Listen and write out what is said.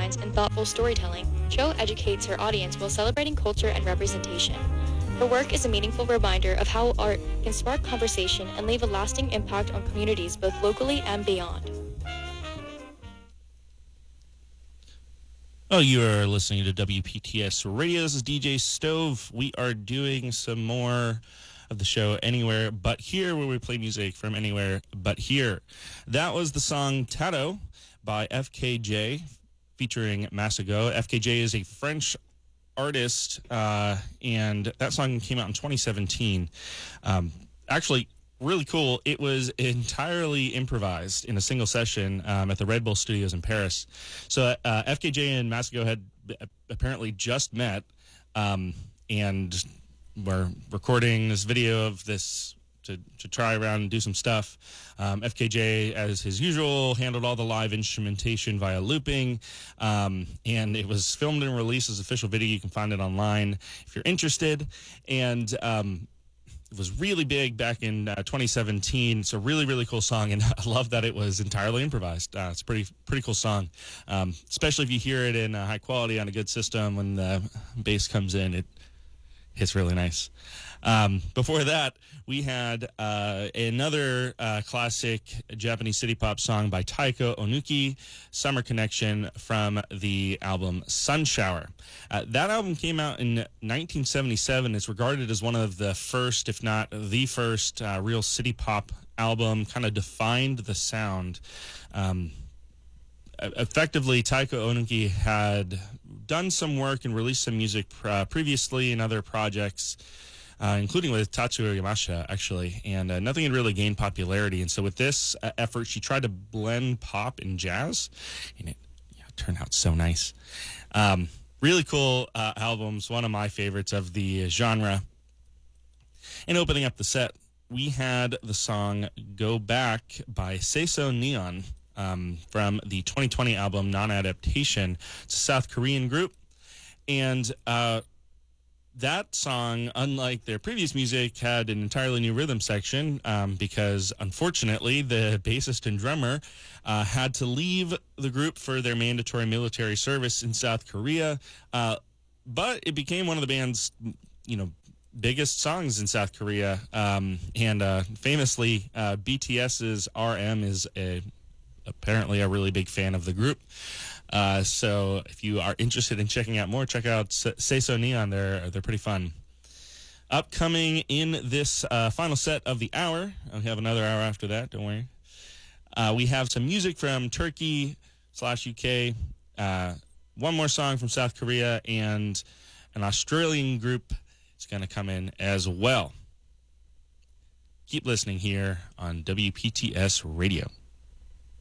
storylines and thoughtful storytelling, Cho educates her audience while celebrating culture and representation. Her work is a meaningful reminder of how art can spark conversation and leave a lasting impact on communities both locally and beyond. Oh, you are listening to WPTS Radio. This is DJ Stove. We are doing some more of the show Anywhere But Here, where we play music from anywhere but here. That was the song Tato by FKJ featuring Massago. FKJ is a French artist, and that song came out in 2017. Actually, really cool. It was entirely improvised in a single session at the Red Bull Studios in Paris. So FKJ and Massago had apparently just met, and were recording this video of this to try around and do some stuff. FKJ, as his usual, handled all the live instrumentation via looping, and it was filmed and released as official video. You can find it online if you're interested. And it was really big back in 2017. It's a really, really cool song, and I love that it was entirely improvised. It's a pretty cool song, especially if you hear it in high quality on a good system. When the bass comes in, it hits really nice. Before that, we had another classic Japanese city pop song by Taiko Onuki, Summer Connection, from the album Sun Shower. That album came out in 1977. It's regarded as one of the first, if not the first, real city pop album, kind of defined the sound. Effectively, Taiko Onuki had done some work and released some music previously in other projects, including with Tatsuo Yamashita, actually, and nothing had really gained popularity. And so with this effort, she tried to blend pop and jazz, and it turned out so nice. Really cool albums, one of my favorites of the genre. And opening up the set, we had the song Go Back by Seiso Neon, from the 2020 album Non-Adaptation. It's a South Korean group, and that song, unlike their previous music, had an entirely new rhythm section because, unfortunately, the bassist and drummer had to leave the group for their mandatory military service in South Korea, but it became one of the band's, biggest songs in South Korea, and famously, BTS's RM is apparently a really big fan of the group. So if you are interested in checking out more, check out Seiso Neon. They're pretty fun. Upcoming in this final set of the hour, we have another hour after that, don't worry. We have some music from Turkey/UK, one more song from South Korea, and an Australian group is going to come in as well. Keep listening here on WPTS Radio.